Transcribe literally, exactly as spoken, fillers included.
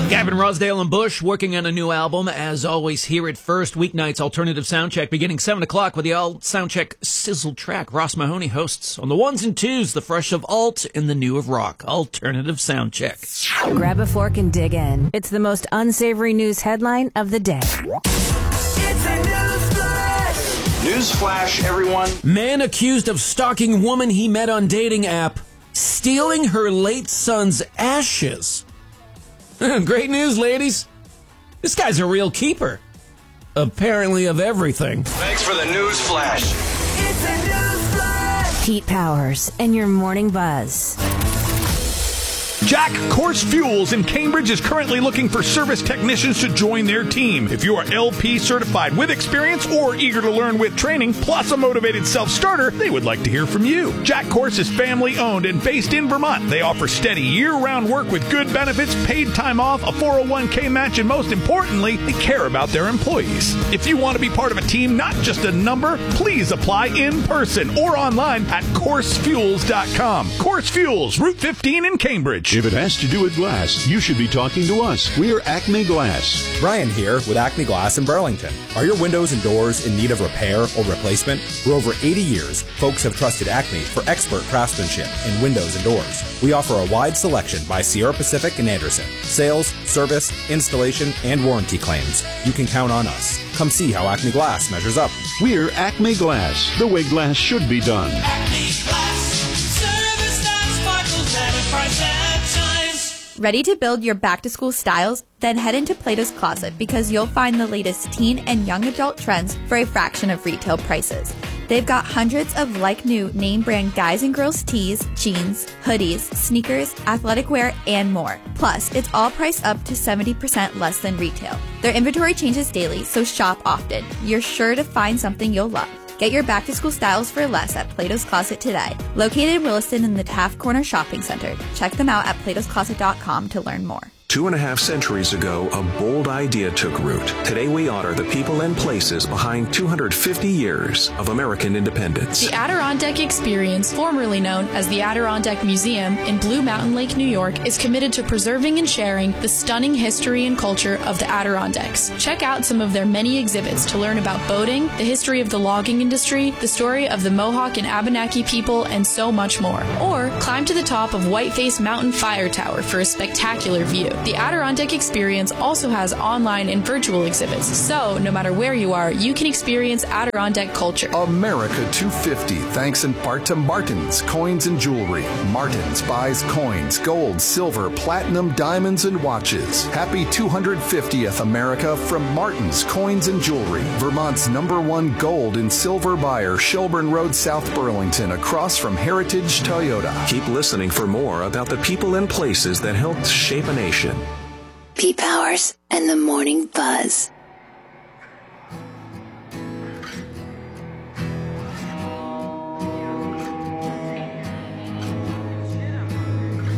Gavin Rossdale and Bush working on a new album. As always, here at First, weeknights alternative soundcheck beginning seven o'clock with the alt soundcheck sizzle track. Ross Mahoney hosts on the ones and twos, the fresh of alt and the new of rock. Alternative soundcheck. Grab a fork and dig in. It's the most unsavory news headline of the day. It's a news flash. News flash, everyone. Man accused of stalking woman he met on dating app, stealing her late son's ashes. Great news, ladies. This guy's a real keeper. Apparently of everything. Thanks for the news flash. It's a news flash. Pete Powers and your morning buzz. Jack Course Fuels in Cambridge is currently looking for service technicians to join their team. If you are L P certified with experience or eager to learn with training, plus a motivated self-starter, they would like to hear from you. Jack Course is family-owned and based in Vermont. They offer steady year-round work with good benefits, paid time off, a four oh one k match, and most importantly, they care about their employees. If you want to be part of a team, not just a number, please apply in person or online at course fuels dot com. Course Fuels, Route fifteen in Cambridge. If it has to do with glass, you should be talking to us. We are Acme Glass. Brian here with Acme Glass in Burlington. Are your windows and doors in need of repair or replacement? For over eighty years, folks have trusted Acme for expert craftsmanship in windows and doors. We offer a wide selection by Sierra Pacific and Anderson. Sales, service, installation, and warranty claims. You can count on us. Come see how Acme Glass measures up. We're Acme Glass, the way glass should be done. Acme Glass. Service that sparkles at a price that shines. Ready to build your back-to-school styles? Then head into Plato's Closet because you'll find the latest teen and young adult trends for a fraction of retail prices. They've got hundreds of like-new name-brand guys and girls tees, jeans, hoodies, sneakers, athletic wear, and more. Plus, it's all priced up to seventy percent less than retail. Their inventory changes daily, so shop often. You're sure to find something you'll love. Get your back-to-school styles for less at Plato's Closet today. Located in Williston in the Taft Corner Shopping Center. Check them out at platos closet dot com to learn more. Two and a half centuries ago, a bold idea took root. Today we honor the people and places behind two hundred fifty years of American independence. The Adirondack Experience, formerly known as the Adirondack Museum in Blue Mountain Lake, New York, is committed to preserving and sharing the stunning history and culture of the Adirondacks. Check out some of their many exhibits to learn about boating, the history of the logging industry, the story of the Mohawk and Abenaki people, and so much more. Or climb to the top of Whiteface Mountain Fire Tower for a spectacular view. The Adirondack Experience also has online and virtual exhibits, so no matter where you are, you can experience Adirondack culture. America two fifty, thanks in part to Martin's Coins and Jewelry. Martin's buys coins, gold, silver, platinum, diamonds, and watches. Happy two hundred fiftieth America from Martin's Coins and Jewelry, Vermont's number one gold and silver buyer, Shelburne Road, South Burlington, across from Heritage Toyota. Keep listening for more about the people and places that helped shape a nation. Pete Powers and the Morning Buzz.